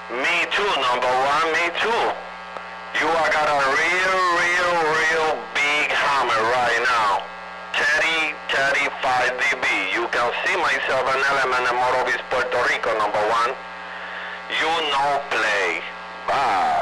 Me too, number one, me too. You are got a real big hammer right now. 35 dB. You can see myself an element in Morovis, Puerto Rico, number one. You know play. Bye.